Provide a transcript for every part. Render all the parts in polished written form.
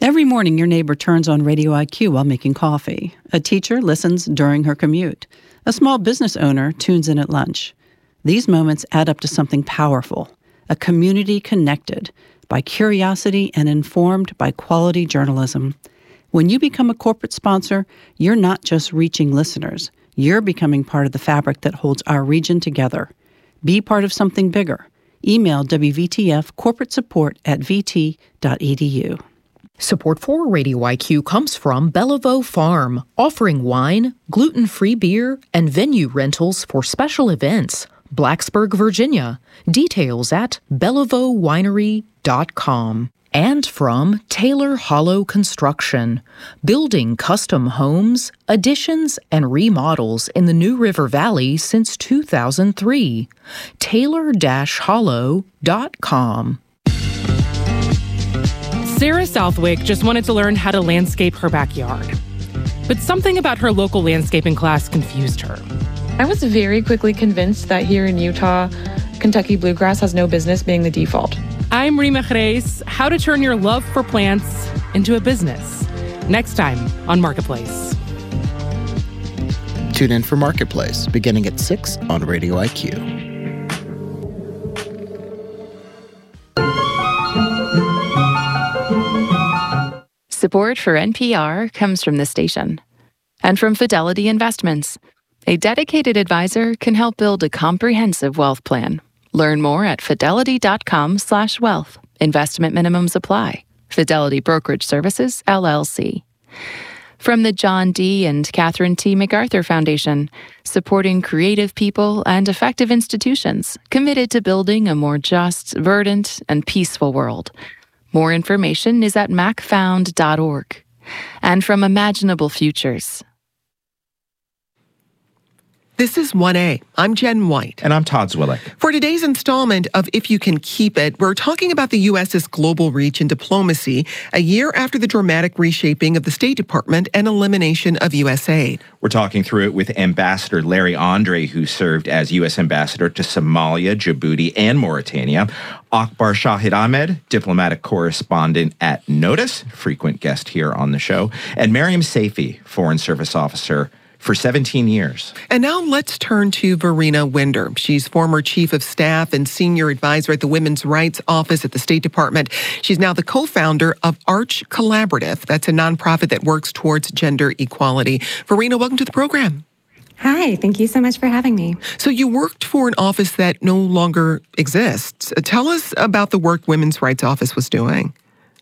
Every morning, your neighbor turns on Radio IQ while making coffee. A teacher listens during her commute. A small business owner tunes in at lunch. These moments add up to something powerful, a community connected by curiosity and informed by quality journalism. When you become a corporate sponsor, you're not just reaching listeners. You're becoming part of the fabric that holds our region together. Be part of something bigger. Email WVTF corporate support at vt.edu. Support for Radio IQ comes from Bellevaux Farm, offering wine, gluten-free beer, and venue rentals for special events. Blacksburg, Virginia. Details at BellevauxWinery.com. And from Taylor Hollow Construction, building custom homes, additions, and remodels in the New River Valley since 2003. Taylor-Hollow.com. Sarah Southwick just wanted to learn how to landscape her backyard. But something about her local landscaping class confused her. I was very quickly convinced that here in Utah, Kentucky bluegrass has no business being the default. I'm Rima Jerez, how to turn your love for plants into a business. Next time on Marketplace. Tune in for Marketplace, beginning at 6 on Radio IQ. Support for NPR comes from the station and from Fidelity Investments. A dedicated advisor can help build a comprehensive wealth plan. Learn more at fidelity.com/wealth. Investment minimums apply. Fidelity Brokerage Services, LLC. From the John D. and Catherine T. MacArthur Foundation, supporting creative people and effective institutions committed to building a more just, verdant, and peaceful world. More information is at macfound.org. And from Imaginable Futures. This is 1A. I'm Jen White. And I'm Todd Zwillick. For today's installment of If You Can Keep It, we're talking about the U.S.'s global reach in diplomacy a year after the dramatic reshaping of the State Department and elimination of USAID. We're talking through it with Ambassador Larry Andre, who served as U.S. Ambassador to Somalia, Djibouti, and Mauritania. Akbar Shahid Ahmed, diplomatic correspondent at Notice, frequent guest here on the show. And Mariam Saifi, Foreign Service Officer for 17 years. And now let's turn to Verena Winder. She's former chief of staff and senior advisor at the Women's Rights Office at the State Department. She's now the co-founder of Arch Collaborative. That's a nonprofit that works towards gender equality. Verena, welcome to the program. Hi, thank you so much for having me. So you worked for an office that no longer exists. Tell us about the work Women's Rights Office was doing.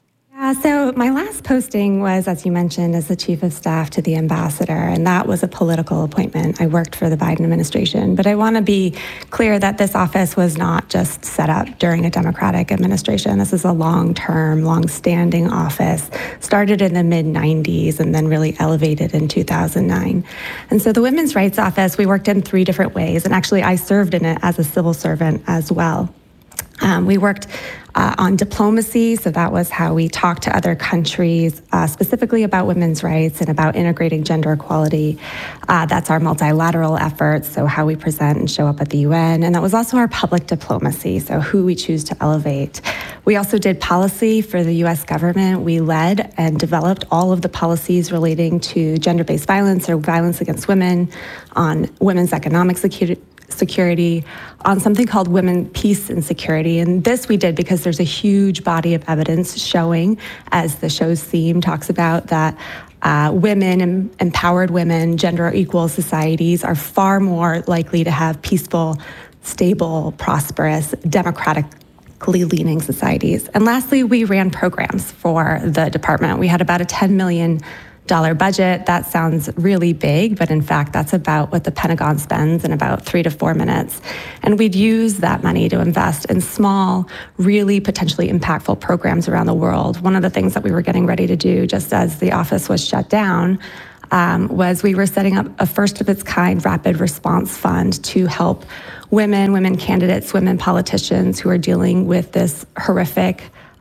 So my last posting was, as you mentioned, as the chief of staff to the ambassador, and that was a political appointment. I worked for the Biden administration, but I want to be clear that this office was not just set up during a Democratic administration. This is a long-term, long-standing office, started in the mid-90s and then really elevated in 2009. And so the Women's Rights Office, we worked in 3 different ways, and actually I served in it as a civil servant as well. We worked on diplomacy, so that was how we talked to other countries, specifically about women's rights and about integrating gender equality. That's our multilateral efforts, so how we present and show up at the UN. And that was also our public diplomacy, so who we choose to elevate. We also did policy for the U.S. government. We led and developed all of the policies relating to gender-based violence or violence against women, on women's economic security, on something called Women, Peace, and Security. And this we did because there's a huge body of evidence showing, as the show's theme talks about, that women, empowered women, gender equal societies are far more likely to have peaceful, stable, prosperous, democratically leaning societies. And lastly, we ran programs for the department. We had about a $10 million budget. That sounds really big, but in fact, that's about what the Pentagon spends in about 3 to 4 minutes. And we'd use that money to invest in small, really potentially impactful programs around the world. One of the things that we were getting ready to do just as the office was shut down was we were setting up a first-of-its-kind rapid response fund to help women candidates, women politicians who are dealing with this horrific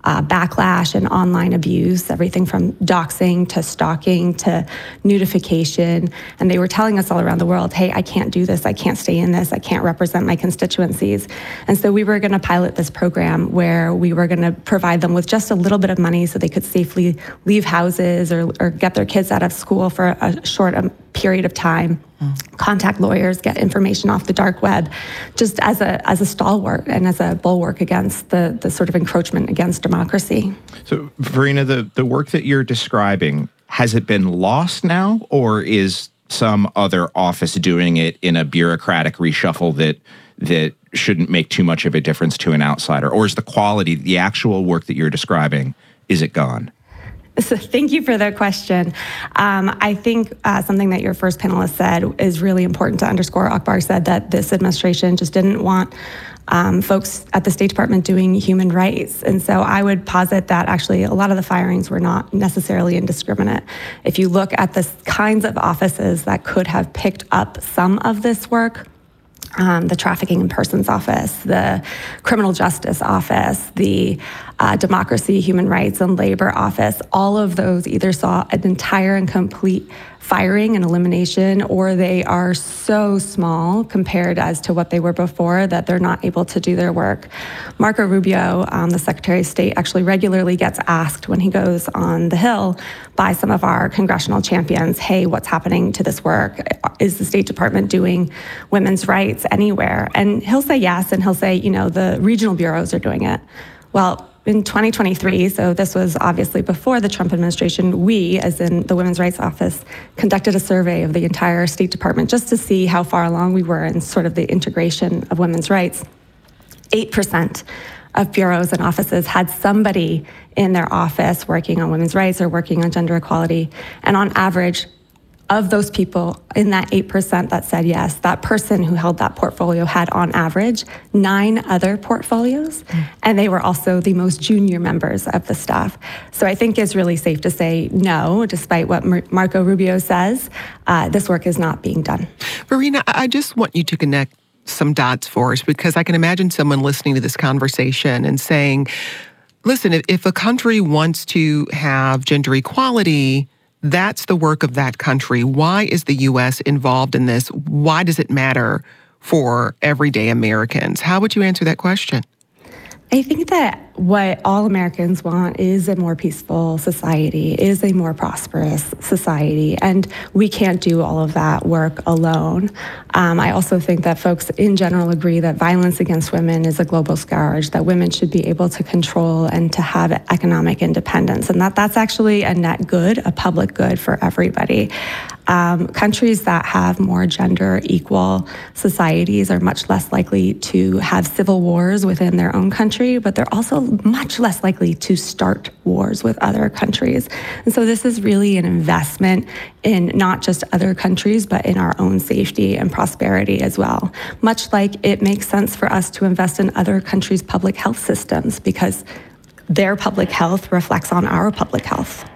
backlash and online abuse, everything from doxing to stalking to nudification. And they were telling us all around the world, hey, I can't do this, I can't stay in this, I can't represent my constituencies. And so we were going to pilot this program where we were going to provide them with just a little bit of money so they could safely leave houses or get their kids out of school for a short period of time, contact lawyers, get information off the dark web, just as a stalwart and as a bulwark against the sort of encroachment against democracy. So, Verena, the work that you're describing, has it been lost now, or is some other office doing it in a bureaucratic reshuffle that shouldn't make too much of a difference to an outsider? Or is the quality, the actual work that you're describing, is it gone? So thank you for the question. I think something that your first panelist said is really important to underscore. Akbar said that this administration just didn't want folks at the State Department doing human rights. And so I would posit that actually a lot of the firings were not necessarily indiscriminate. If you look at the kinds of offices that could have picked up some of this work, the Trafficking in Persons Office, the Criminal Justice Office, the Democracy, Human Rights, and Labor Office, all of those either saw an entire and complete firing and elimination, or they are so small compared as to what they were before that they're not able to do their work. Marco Rubio, the Secretary of State, actually regularly gets asked when he goes on the Hill by some of our congressional champions, hey, what's happening to this work? Is the State Department doing women's rights anywhere? And he'll say yes, and he'll say, the regional bureaus are doing it. Well, in 2023, so this was obviously before the Trump administration, we, as in the Women's Rights Office, conducted a survey of the entire State Department just to see how far along we were in sort of the integration of women's rights. 8% of bureaus and offices had somebody in their office working on women's rights or working on gender equality. And on average, of those people in that 8% that said yes, that person who held that portfolio had on average 9 other portfolios, and they were also the most junior members of the staff. So I think it's really safe to say no, despite what Marco Rubio says, this work is not being done. Verena, I just want you to connect some dots for us, because I can imagine someone listening to this conversation and saying, listen, if a country wants to have gender equality, that's the work of that country. Why is the U.S. involved in this? Why does it matter for everyday Americans? How would you answer that question? I think that what all Americans want is a more peaceful society, is a more prosperous society, and we can't do all of that work alone. I also think that folks in general agree that violence against women is a global scourge, that women should be able to control and to have economic independence, and that's actually a net good, a public good for everybody. Countries that have more gender equal societies are much less likely to have civil wars within their own country, but they're also much less likely to start wars with other countries. And so this is really an investment in not just other countries, but in our own safety and prosperity as well. Much like it makes sense for us to invest in other countries' public health systems, because their public health reflects on our public health.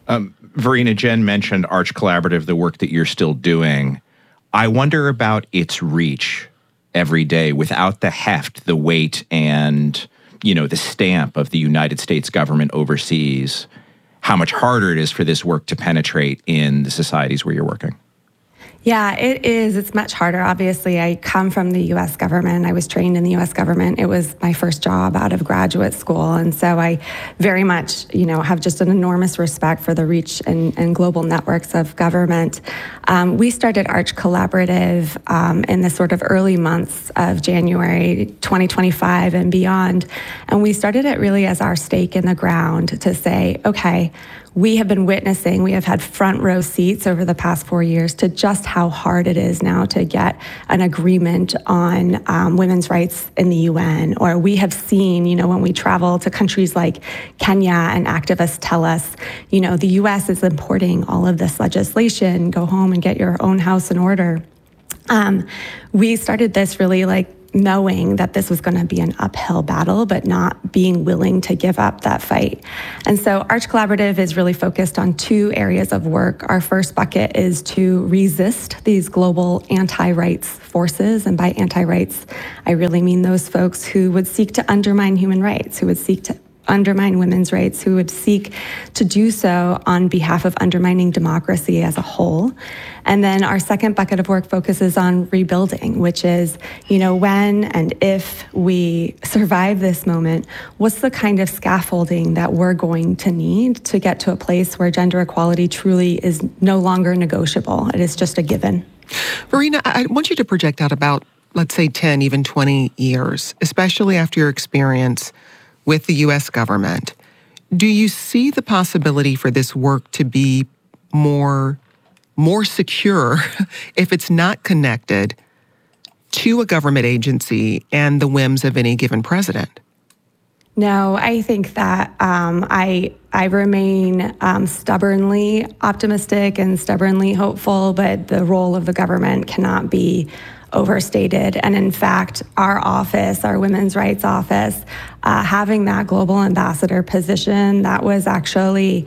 Verena, Jen mentioned Arch Collaborative, the work that you're still doing. I wonder about its reach every day without the heft, the weight, and, the stamp of the United States government overseas, how much harder it is for this work to penetrate in the societies where you're working. Yeah, it is. It's much harder. Obviously, I come from the U.S. government. I was trained in the U.S. government. It was my first job out of graduate school. And so I very much, have just an enormous respect for the reach and global networks of government. We started Arch Collaborative in the sort of early months of January 2025 and beyond. And we started it really as our stake in the ground to say, okay, we have had front row seats over the past 4 years to just how hard it is now to get an agreement on women's rights in the UN. Or we have seen, when we travel to countries like Kenya and activists tell us, the US is importing all of this legislation, go home and get your own house in order. We started this really knowing that this was going to be an uphill battle, but not being willing to give up that fight. And so Arch Collaborative is really focused on 2 areas of work. Our first bucket is to resist these global anti-rights forces. And by anti-rights, I really mean those folks who would seek to undermine human rights, who would seek to undermine women's rights, who would seek to do so on behalf of undermining democracy as a whole. And then our second bucket of work focuses on rebuilding, which is, when and if we survive this moment, what's the kind of scaffolding that we're going to need to get to a place where gender equality truly is no longer negotiable? It is just a given. Verena, I want you to project out about, let's say, 10, even 20 years, especially after your experience with the U.S. government. Do you see the possibility for this work to be more secure if it's not connected to a government agency and the whims of any given president? No, I think that I remain stubbornly optimistic and stubbornly hopeful, but the role of the government cannot be overstated. And in fact, our office, our Women's Rights Office, having that global ambassador position, that was actually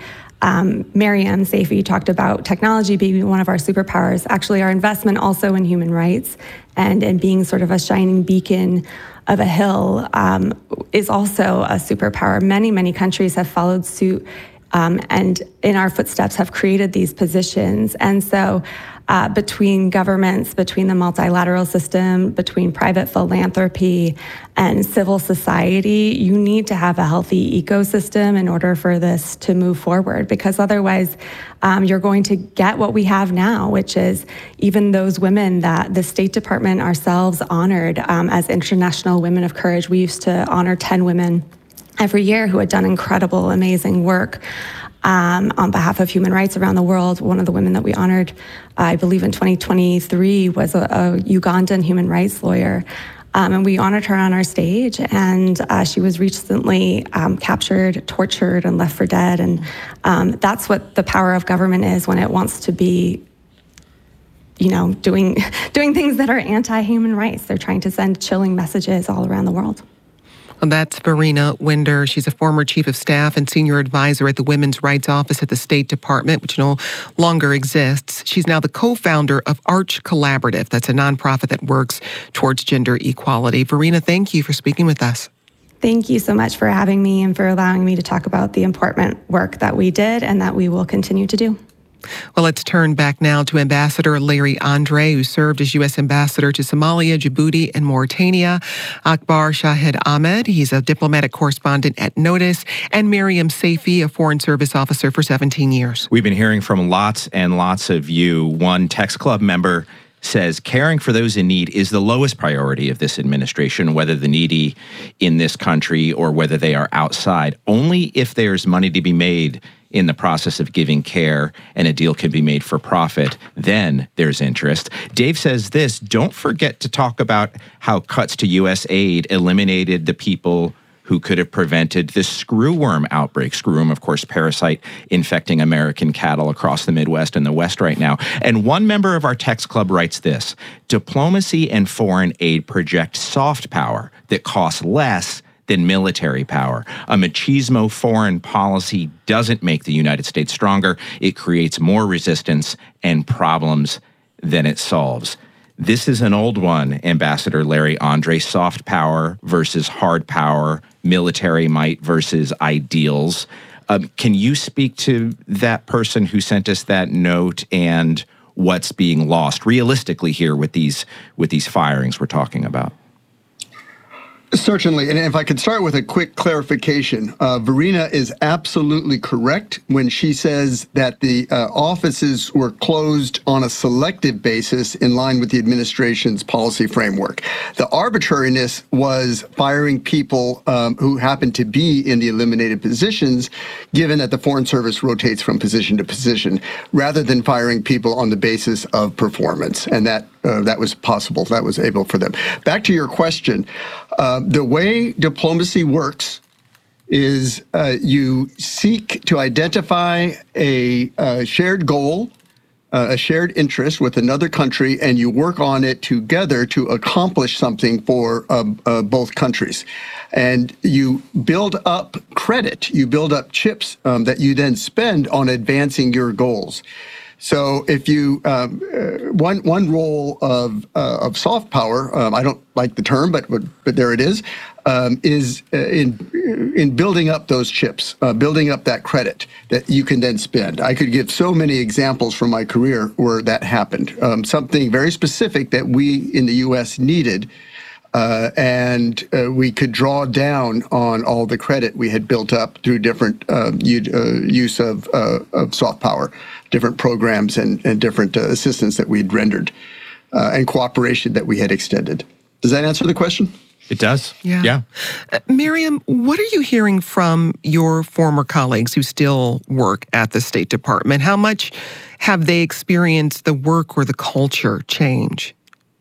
Maryam Safi talked about technology being one of our superpowers. Actually, our investment also in human rights and in being sort of a shining beacon of a hill is also a superpower. Many, many countries have followed suit and in our footsteps have created these positions. And so between governments, between the multilateral system, between private philanthropy and civil society, you need to have a healthy ecosystem in order for this to move forward, because otherwise you're going to get what we have now, which is even those women that the State Department ourselves honored as International Women of Courage. We used to honor 10 women every year who had done incredible, amazing work on behalf of human rights around the world. One of the women that we honored, I believe in 2023, was a Ugandan human rights lawyer. And we honored her on our stage, and she was recently captured, tortured, and left for dead. And that's what the power of government is when it wants to be, doing things that are anti-human rights. They're trying to send chilling messages all around the world. That's Verena Winder. She's a former chief of staff and senior advisor at the Women's Rights Office at the State Department, which no longer exists. She's now the co-founder of Arch Collaborative. That's a nonprofit that works towards gender equality. Verena, thank you for speaking with us. Thank you so much for having me and for allowing me to talk about the important work that we did and that we will continue to do. Well, let's turn back now to Ambassador Larry Andre, who served as U.S. Ambassador to Somalia, Djibouti, and Mauritania. Akbar Shahid Ahmed, he's a diplomatic correspondent at Notice, and Maryam Safi, a Foreign Service officer for 17 years. We've been hearing from lots and lots of you. One Text Club member says caring for those in need is the lowest priority of this administration, whether the needy in this country or whether they are outside. Only if there's money to be made in the process of giving care and a deal can be made for profit, then there's interest. Dave says this: don't forget to talk about how cuts to U.S. aid eliminated the people who could have prevented the screwworm outbreak. Screwworm, of course, parasite infecting American cattle across the Midwest and the West right now. And one member of our text club writes this: diplomacy and foreign aid project soft power that costs less than military power. A machismo foreign policy doesn't make the United States stronger. It creates more resistance and problems than it solves. This is an old one, Ambassador Larry Andre: soft power versus hard power, military might versus ideals. Can you speak to that person who sent us that note and what's being lost realistically here with these firings we're talking about? Certainly, and if I could start with a quick clarification, Verena is absolutely correct when she says that the offices were closed on a selective basis in line with the administration's policy framework. The arbitrariness was firing people who happened to be in the eliminated positions, given that the Foreign Service rotates from position to position, rather than firing people on the basis of performance. And that was possible. That was able for them. Back to your question. The way diplomacy works is you seek to identify a shared goal, a shared interest with another country, and you work on it together to accomplish something for both countries. And you build up credit, you build up chips that you then spend on advancing your goals. So if you one role of soft power, I don't like the term, but there it is in building up those chips, building up that credit that you can then spend. I could give so many examples from my career where that happened. Something very specific that we in the U.S. needed. And we could draw down on all the credit we had built up through different use of soft power, different programs and different assistance that we'd rendered and cooperation that we had extended. Does that answer the question? It does. Yeah. Miriam, what are you hearing from your former colleagues who still work at the State Department? How much have they experienced the work or the culture change?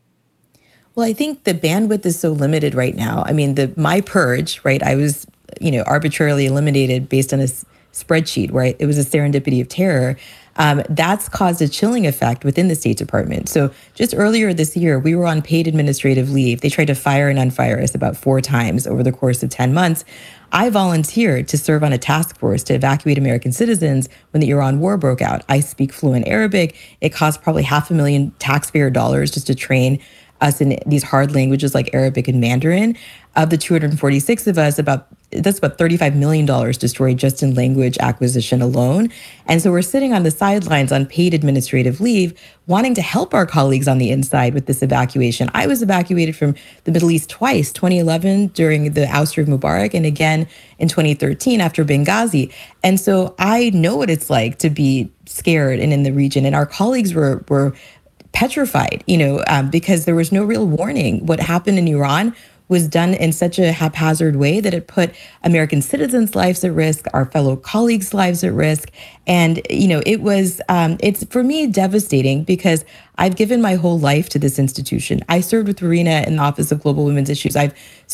Well, I think the bandwidth is so limited right now. I mean, my purge, right? I was, arbitrarily eliminated based on a spreadsheet where it was a serendipity of terror. That's caused a chilling effect within the State Department. So just earlier this year, we were on paid administrative leave. They tried to fire and unfire us about 4 times over the course of 10 months. I volunteered to serve on a task force to evacuate American citizens when the Iran war broke out. I speak fluent Arabic. It cost probably $500,000 taxpayer dollars just to train us in these hard languages like Arabic and Mandarin. Of the 246 of us, that's about $35 million destroyed just in language acquisition alone. And so we're sitting on the sidelines on paid administrative leave, wanting to help our colleagues on the inside with this evacuation. I was evacuated from the Middle East twice, 2011 during the ouster of Mubarak, and again in 2013 after Benghazi. And so I know what it's like to be scared and in the region. And our colleagues were petrified, because there was no real warning. What happened in Iran was done in such a haphazard way that it put American citizens' lives at risk, our fellow colleagues' lives at risk. And, it's for me devastating because I've given my whole life to this institution. I served with Verena in the Office of Global Women's Issues. I'm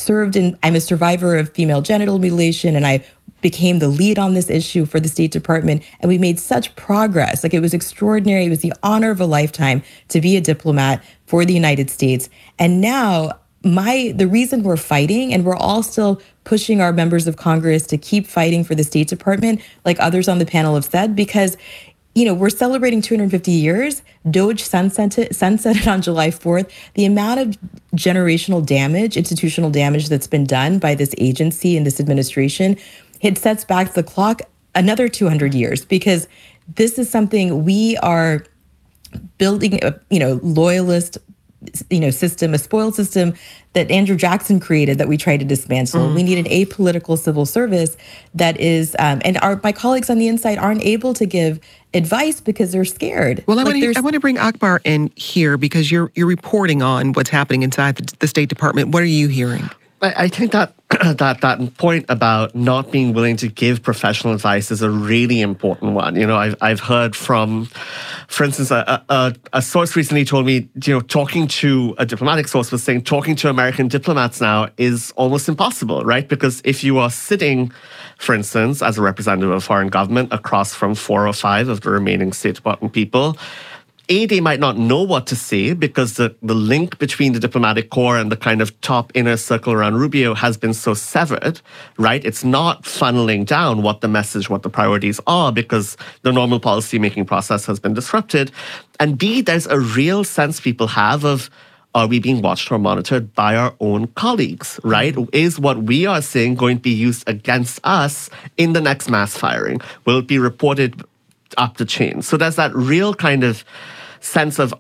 a survivor of female genital mutilation, and I became the lead on this issue for the State Department. And we made such progress. It was extraordinary. It was the honor of a lifetime to be a diplomat for the United States. And now the reason we're fighting, and we're all still pushing our members of Congress to keep fighting for the State Department, like others on the panel have said, because we're celebrating 250 years. DOJ sunsetted on July 4th. The amount of generational damage, institutional damage that's been done by this agency and this administration, it sets back the clock another 200 years, because this is something we are building, loyalist, system, a spoiled system that Andrew Jackson created that we tried to dismantle. We need an apolitical civil service that is, and my colleagues on the inside aren't able to give advice because they're scared. Well, I want to bring Akbar in here because you're reporting on what's happening inside the State Department. What are you hearing? I think that point about not being willing to give professional advice is a really important one. I've heard from, for instance, a source recently told me, talking to a diplomatic source was saying talking to American diplomats now is almost impossible, right? Because if you are sitting, for instance, as a representative of a foreign government across from 4 or 5 of the remaining State Department people, they might not know what to say because the link between the diplomatic corps and the kind of top inner circle around Rubio has been so severed, right? It's not funneling down what the message, what the priorities are because the normal policy-making process has been disrupted. And B, there's a real sense people have of, are we being watched or monitored by our own colleagues, right? Is what we are saying going to be used against us in the next mass firing? Will it be reported up the chain? So there's that real kind of sense of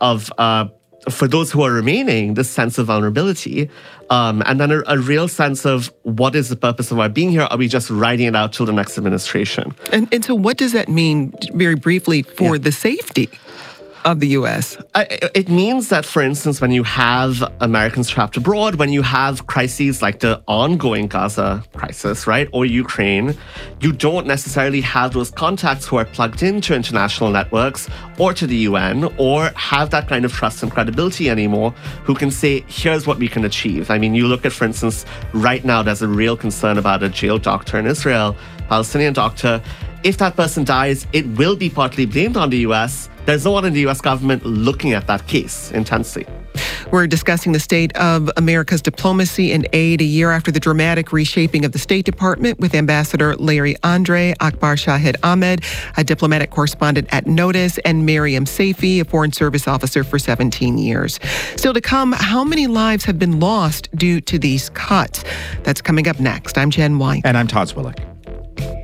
for those who are remaining, this sense of vulnerability, and then a real sense of what is the purpose of our being here? Are we just riding it out till the next administration? And so what does that mean, very briefly, for the safety of the U.S.? It means that, for instance, when you have Americans trapped abroad, when you have crises like the ongoing Gaza crisis, right, or Ukraine, you don't necessarily have those contacts who are plugged into international networks or to the UN or have that kind of trust and credibility anymore who can say, here's what we can achieve. I mean, you look at, for instance, right now there's a real concern about a jailed doctor in Israel, Palestinian doctor. If that person dies, it will be partly blamed on the U.S. There's no one in the U.S. government looking at that case intensely. We're discussing the state of America's diplomacy and aid a year after the dramatic reshaping of the State Department with Ambassador Larry Andre, Akbar Shahid Ahmed, a diplomatic correspondent at Notice, and Miriam Saifi, a Foreign Service officer for 17 years. Still to come, how many lives have been lost due to these cuts? That's coming up next. I'm Jen White. And I'm Todd Swillick.